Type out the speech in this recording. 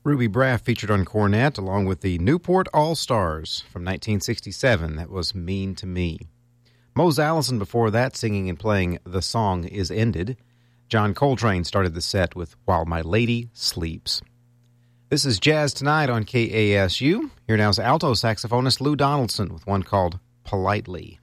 Ruby Braff featured on cornet along with the Newport All-Stars from 1967. That was Mean to Me. Mose Allison before that, singing and playing The Song Is Ended. John Coltrane started the set with While My Lady Sleeps. This is Jazz Tonight on KASU. Here now is alto saxophonist Lou Donaldson with one called Politely.